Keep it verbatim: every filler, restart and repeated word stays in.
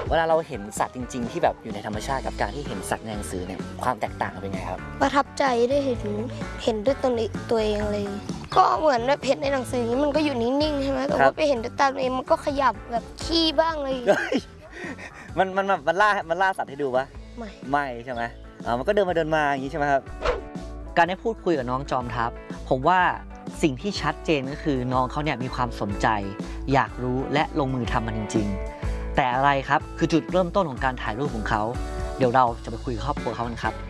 เวลาเราเห็นสัตว์จริงๆที่แบบอยู่ในธรรมชาติกับการที่เห็นสัตว์ในหนังสือเนี่ยความแตกต่างกันเป็นไงครับประทับใจได้เห็นเห็นด้วยตัวตัวเองเลยก็เหมือนแบบเห็นในหนังสือนี้มันก็อยู่นิ่งๆใช่ไหมแต่ว่าไปเห็นด้วยตาตัวเองมันก็ขยับแบบขี้บ้างเลยมันมันมันล่ามันล่าสัตว์ให้ดูปะไม่ไม่ใช่ไหมอ๋อมันก็เดินมาเดินมาอย่างนี้ใช่ไหมครับการได้พูดคุยกับน้องจอมทัพผมว่าสิ่งที่ชัดเจนก็คือน้องเขาเนี่ยมีความสนใจอยากรู้และลงมือทำมันจริงๆแต่อะไรครับคือจุดเริ่มต้นของการถ่ายรูปของเขาเดี๋ยวเราจะไปคุยกับครอบครัวเขากันครับ